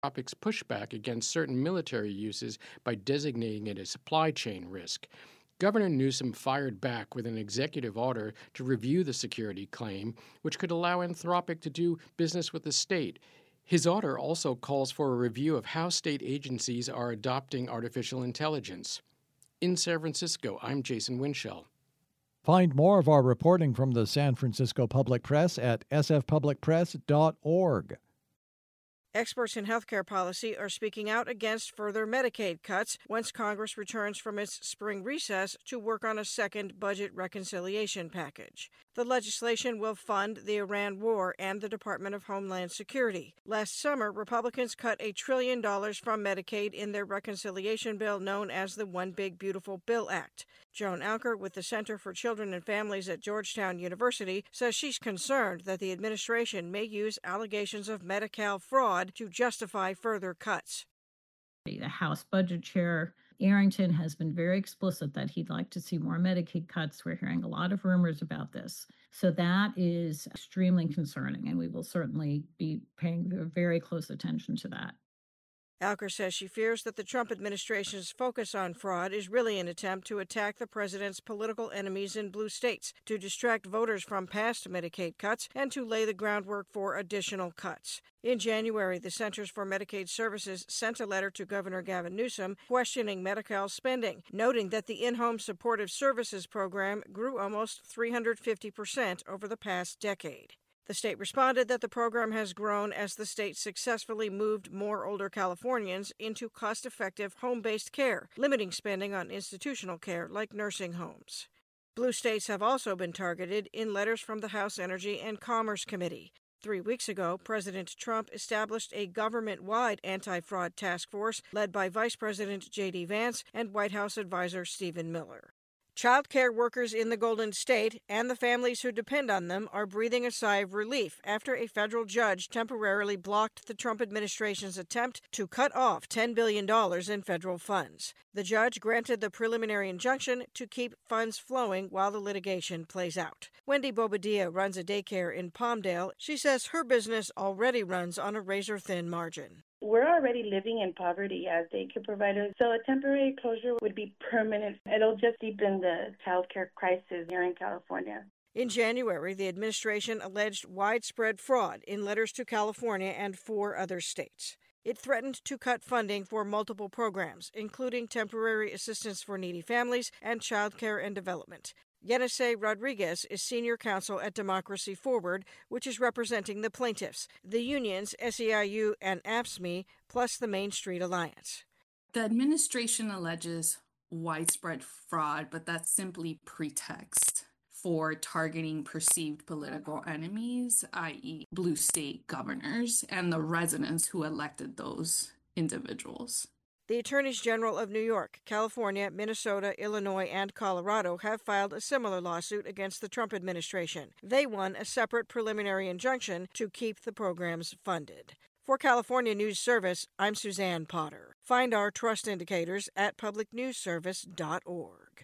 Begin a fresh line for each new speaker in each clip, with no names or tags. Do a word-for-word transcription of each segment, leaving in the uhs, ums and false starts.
Tropic's pushback against certain military uses by designating it a supply chain risk. Governor Newsom fired back with an executive order to review the security claim, which could allow Anthropic to do business with the state. His order also calls for a review of how state agencies are adopting artificial intelligence. In San Francisco, I'm Jason Winchell.
Find more of our reporting from the San Francisco Public Press at s f public press dot org.
Experts in healthcare policy are speaking out against further Medicaid cuts once Congress returns from its spring recess to work on a second budget reconciliation package. The legislation will fund the Iran war and the Department of Homeland Security. Last summer, Republicans cut a trillion dollars from Medicaid in their reconciliation bill known as the One Big Beautiful Bill Act. Joan Alker with the Center for Children and Families at Georgetown University says she's concerned that the administration may use allegations of Medi-Cal fraud to justify further cuts.
The House Budget Chair Arrington has been very explicit that he'd like to see more Medicaid cuts. We're hearing a lot of rumors about this. So that is extremely concerning, and we will certainly be paying very close attention to that.
Alker says she fears that the Trump administration's focus on fraud is really an attempt to attack the president's political enemies in blue states, to distract voters from past Medicaid cuts, and to lay the groundwork for additional cuts. In January, the Centers for Medicaid Services sent a letter to Governor Gavin Newsom questioning Medi-Cal's spending, noting that the in-home supportive services program grew almost three hundred fifty percent over the past decade. The state responded that the program has grown as the state successfully moved more older Californians into cost-effective home-based care, limiting spending on institutional care like nursing homes. Blue states have also been targeted in letters from the House Energy and Commerce Committee. Three weeks ago, President Trump established a government-wide anti-fraud task force led by Vice President J D Vance and White House advisor Stephen Miller. Child care workers in the Golden State and the families who depend on them are breathing a sigh of relief after a federal judge temporarily blocked the Trump administration's attempt to cut off ten billion dollars in federal funds. The judge granted the preliminary injunction to keep funds flowing while the litigation plays out. Wendy Bobadilla runs a daycare in Palmdale. She says her business already runs on a razor-thin margin.
We're already living in poverty as daycare providers, so a temporary closure would be permanent. It'll just deepen the childcare crisis here in California.
In January, the administration alleged widespread fraud in letters to California and four other states. It threatened to cut funding for multiple programs, including temporary assistance for needy families and child care and development. Yenisei Rodriguez is senior counsel at Democracy Forward, which is representing the plaintiffs, the unions, S E I U and A F S C M E, plus the Main Street Alliance.
The administration alleges widespread fraud, but that's simply pretext for targeting perceived political enemies, that is blue state governors and the residents who elected those individuals.
The Attorneys General of New York, California, Minnesota, Illinois, and Colorado have filed a similar lawsuit against the Trump administration. They won a separate preliminary injunction to keep the programs funded. For California News Service, I'm Suzanne Potter. Find our trust indicators at public news service dot org.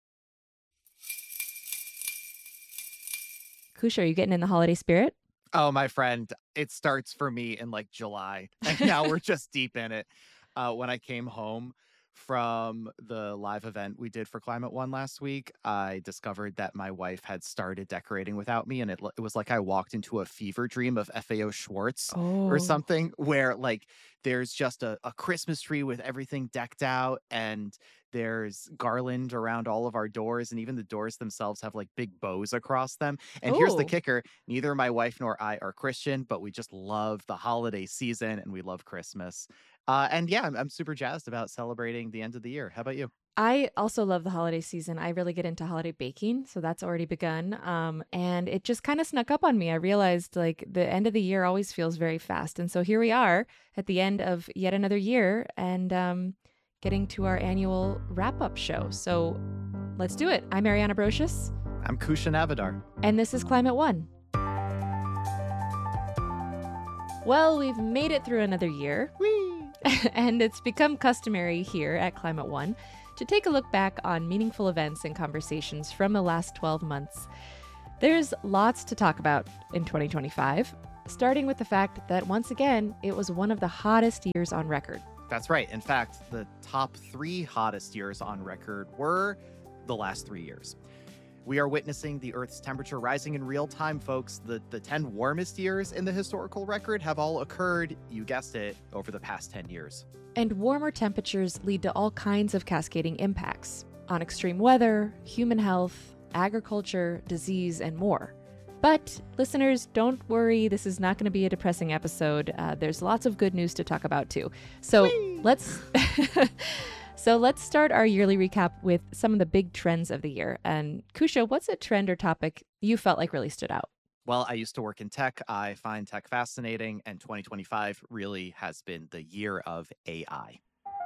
Kusha, are you getting in the holiday spirit?
Oh, my friend, it starts for me in like July, and now we're just deep in it. Uh, when I came home from the live event we did for Climate One last week, I discovered that my wife had started decorating without me, and it, it was like I walked into a fever dream of F A O Schwartz
oh.
or something, where like there's just a, a Christmas tree with everything decked out, and there's garland around all of our doors, and even the doors themselves have like big bows across them. And Ooh. Here's the kicker: neither my wife nor I are Christian, but we just love the holiday season and we love Christmas. Uh, and yeah, I'm, I'm super jazzed about celebrating the end of the year. How about you?
I also love the holiday season. I really get into holiday baking, so that's already begun. Um, and it just kind of snuck up on me. I realized like the end of the year always feels very fast. And so here we are at the end of yet another year and um, getting to our annual wrap-up show. So let's do it. I'm Ariana Brocious.
I'm Kusha Navidar.
And this is Climate One. Well, we've made it through another year.
Whee!
And it's become customary here at Climate One to take a look back on meaningful events and conversations from the last twelve months. There's lots to talk about in twenty twenty-five. starting with the fact that once again, it was one of the hottest years on record.
That's right. In fact, the top three hottest years on record were the last three years. We are witnessing the Earth's temperature rising in real time, folks. The, the ten warmest years in the historical record have all occurred, you guessed it, over the past ten years.
And warmer temperatures lead to all kinds of cascading impacts on extreme weather, human health, agriculture, disease, and more. But listeners, don't worry, this is not going to be a depressing episode. Uh, there's lots of good news to talk about too. So Whee! let's so let's start our yearly recap with some of the big trends of the year. And Kusha, what's a trend or topic you felt like really stood out?
Well, I used to work in tech. I find tech fascinating, and twenty twenty-five really has been the year of A I.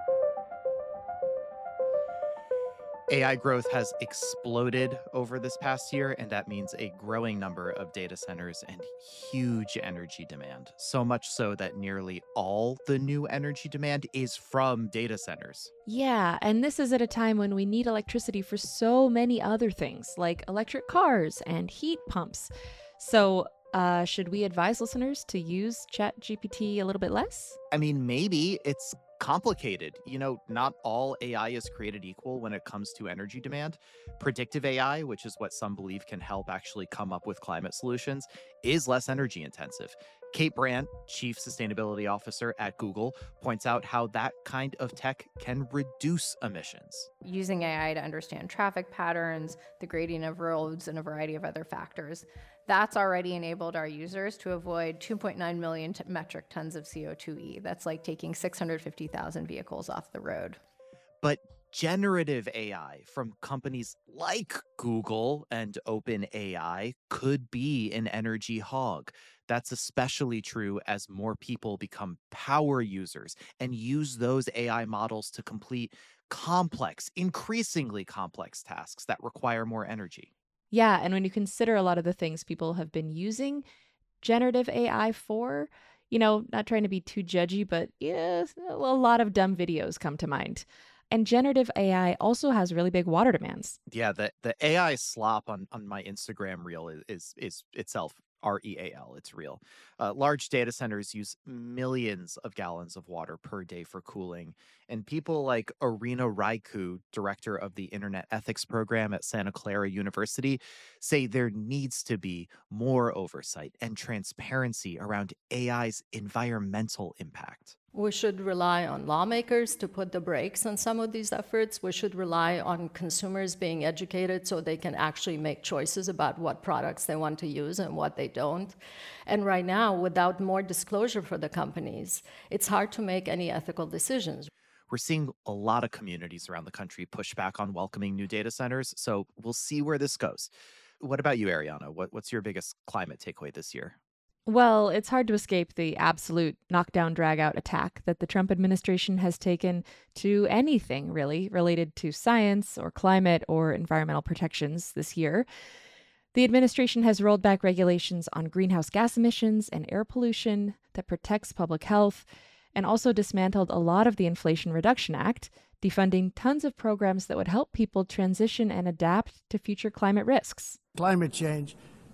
A I growth has exploded over this past year, and that means a growing number of data centers and huge energy demand. So much so that nearly all the new energy demand is from data centers.
Yeah, and this is at a time when we need electricity for so many other things, like electric cars and heat pumps. So, uh, should we advise listeners to use ChatGPT a little bit less?
I mean, maybe. It's complicated. You know, not all A I is created equal when it comes to energy demand. Predictive A I, which is what some believe can help actually come up with climate solutions, is less energy intensive. Kate Brandt, Chief Sustainability Officer at Google, points out how that kind of tech can reduce emissions.
Using A I to understand traffic patterns, the grading of roads, and a variety of other factors, that's already enabled our users to avoid two point nine million t- metric tons of C O two E. That's like taking six hundred fifty thousand vehicles off the road.
But generative A I from companies like Google and OpenAI could be an energy hog. That's especially true as more people become power users and use those A I models to complete complex, increasingly complex tasks that require more energy.
Yeah, and when you consider a lot of the things people have been using generative A I for, you know, not trying to be too judgy, but yeah, a lot of dumb videos come to mind. And generative A I also has really big water demands.
Yeah, the, the A I slop on, on my Instagram reel is, is, is itself R E A L. It's real. Uh, large data centers use millions of gallons of water per day for cooling. And people like Irina Raiku, director of the Internet Ethics Program at Santa Clara University, say there needs to be more oversight and transparency around A I's environmental impact.
We should rely on lawmakers to put the brakes on some of these efforts. We should rely on consumers being educated so they can actually make choices about what products they want to use and what they don't. And right now, without more disclosure for the companies, it's hard to make any ethical decisions.
We're seeing a lot of communities around the country push back on welcoming new data centers, so we'll see where this goes. What about you, Ariana? What, what's your biggest climate takeaway this year?
Well, it's hard to escape the absolute knockdown, drag-out attack that the Trump administration has taken to anything, really, related to science or climate or environmental protections this year. The administration has rolled back regulations on greenhouse gas emissions and air pollution that protects public health, and also dismantled a lot of the Inflation Reduction Act, defunding tons of programs that would help people transition and adapt to future climate risks.
Climate change.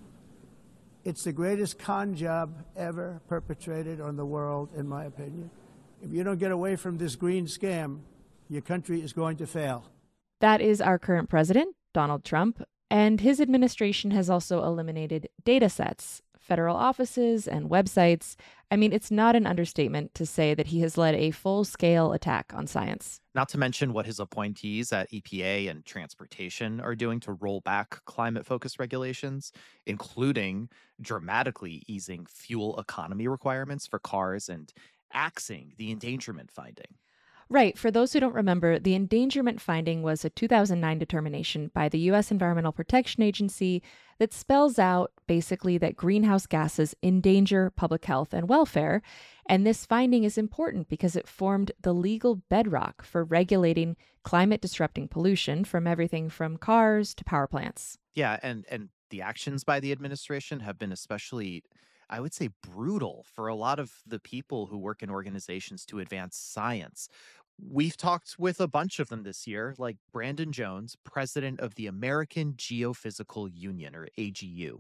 It's the greatest con job ever perpetrated on the world, in my opinion. If you don't get away from this green scam, your country is going to fail.
That is our current president, Donald Trump, and his administration has also eliminated data sets, federal offices, and websites. I mean, it's not an understatement to say that he has led a full-scale attack on science.
Not to mention what his appointees at E P A and transportation are doing to roll back climate-focused regulations, including dramatically easing fuel economy requirements for cars and axing the endangerment finding.
Right. For those who don't remember, the endangerment finding was a two thousand nine determination by the U S Environmental Protection Agency that spells out basically that greenhouse gases endanger public health and welfare. And this finding is important because it formed the legal bedrock for regulating climate disrupting pollution from everything from cars to power plants.
Yeah, and and the actions by the administration have been especially, I would say, brutal for a lot of the people who work in organizations to advance science. We've talked with a bunch of them this year, like Brandon Jones, president of the American Geophysical Union, or A G U.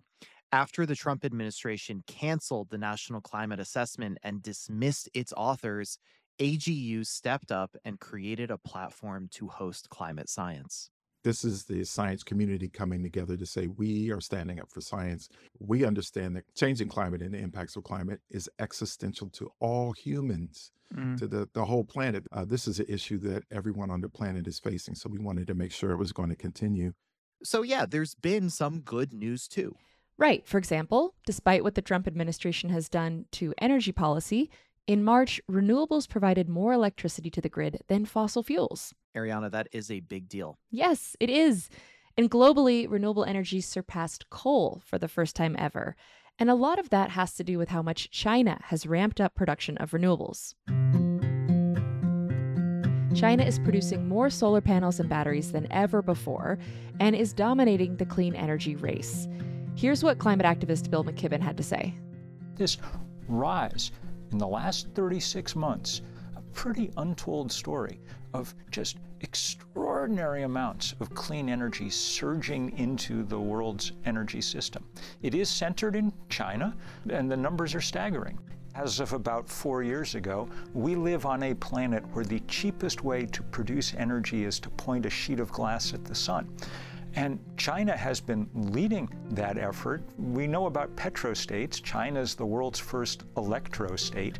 After the Trump administration canceled the National Climate Assessment and dismissed its authors, A G U stepped up and created a platform to host climate science.
This is the science community coming together to say we are standing up for science. We understand that changing climate and the impacts of climate is existential to all humans, mm. to the, the whole planet. Uh, this is an issue that everyone on the planet is facing, so we wanted to make sure it was going to continue.
So yeah, there's been some good news too.
Right. For example, despite what the Trump administration has done to energy policy, in March, renewables provided more electricity to the grid than fossil fuels.
Ariana, that is a big deal.
Yes, it is. And globally, renewable energy surpassed coal for the first time ever. And a lot of that has to do with how much China has ramped up production of renewables. China is producing more solar panels and batteries than ever before and is dominating the clean energy race. Here's what climate activist Bill McKibben had to say.
This rise in the last thirty-six months, a pretty untold story of just extraordinary amounts of clean energy surging into the world's energy system. It is centered in China, and the numbers are staggering. As of about four years ago, we live on a planet where the cheapest way to produce energy is to point a sheet of glass at the sun. And China has been leading that effort. We know about petrostates. China is the world's first electrostate.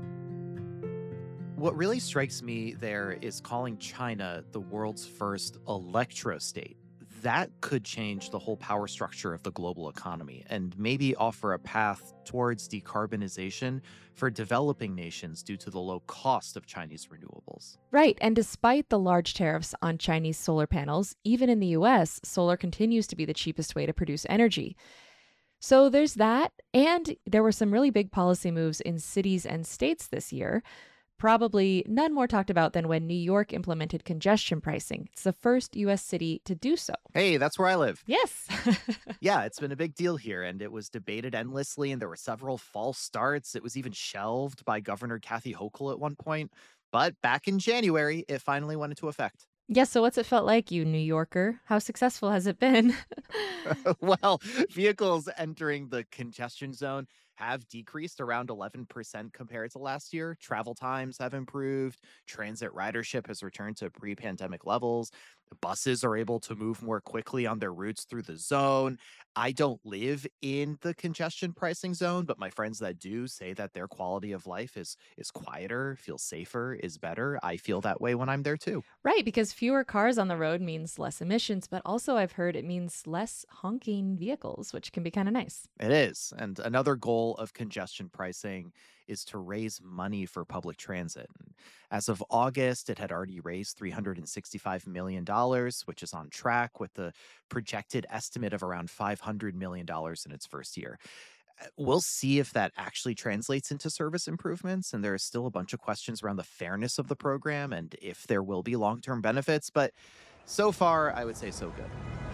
What really strikes me there is calling China the world's first electrostate. That could change the whole power structure of the global economy and maybe offer a path towards decarbonization for developing nations due to the low cost of Chinese renewables.
Right, and despite the large tariffs on Chinese solar panels, even in the U S, solar continues to be the cheapest way to produce energy. So there's that, and there were some really big policy moves in cities and states this year. Probably none more talked about than when New York implemented congestion pricing. It's the first U S city to do so.
Hey, that's where I live.
Yes.
Yeah, it's been a big deal here, and it was debated endlessly, and there were several false starts. It was even shelved by Governor Kathy Hochul at one point. But back in January, it finally went into effect.
Yeah, so what's it felt like, you New Yorker? How successful has it been?
Well, vehicles entering the congestion zone have decreased around eleven percent compared to last year. Travel times have improved. Transit ridership has returned to pre-pandemic levels. Buses are able to move more quickly on their routes through the zone. I don't live in the congestion pricing zone, but my friends that do say that their quality of life is is quieter, feels safer, is better. I feel that way when I'm there too.
Right, because fewer cars on the road means less emissions, but also I've heard it means less honking vehicles, which can be kind of nice.
It is. And another goal of congestion pricing is to raise money for public transit. As of August, it had already raised three hundred sixty-five million dollars, which is on track with the projected estimate of around five hundred million dollars in its first year. We'll see if that actually translates into service improvements, and there are still a bunch of questions around the fairness of the program and if there will be long-term benefits, but so far, I would say so good.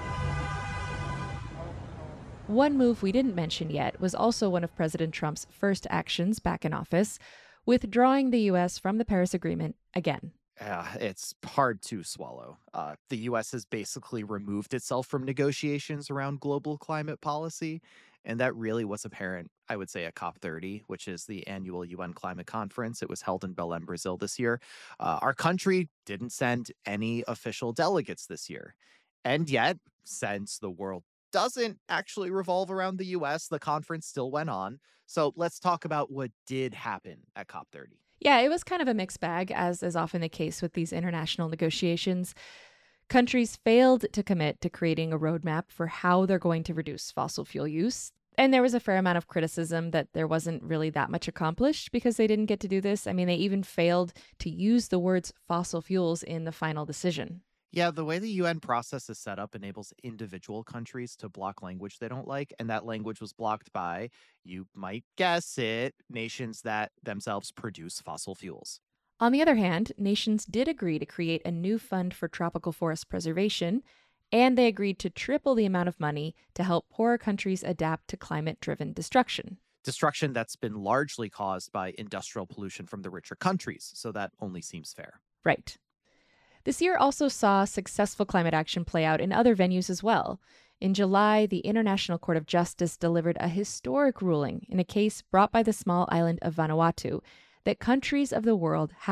One move we didn't mention yet was also one of President Trump's first actions back in office, withdrawing the U S from the Paris Agreement again.
Yeah, it's hard to swallow. Uh, the U S has basically removed itself from negotiations around global climate policy, and that really was apparent, I would say, at COP thirty, which is the annual U N climate conference. It was held in Belém, Brazil this year. Uh, our country didn't send any official delegates this year. And yet, since the world doesn't actually revolve around the U S, the conference still went on. So let's talk about what did happen at COP thirty.
Yeah, it was kind of a mixed bag, as is often the case with these international negotiations. Countries failed to commit to creating a roadmap for how they're going to reduce fossil fuel use. And there was a fair amount of criticism that there wasn't really that much accomplished because they didn't get to do this. I mean, they even failed to use the words fossil fuels in the final decision.
Yeah, the way the U N process is set up enables individual countries to block language they don't like, and that language was blocked by, you might guess it, nations that themselves produce fossil fuels.
On the other hand, nations did agree to create a new fund for tropical forest preservation, and they agreed to triple the amount of money to help poorer countries adapt to climate-driven destruction.
Destruction that's been largely caused by industrial pollution from the richer countries, so that only seems fair.
Right. This year also saw successful climate action play out in other venues as well. In July, the International Court of Justice delivered a historic ruling in a case brought by the small island of Vanuatu that countries of the world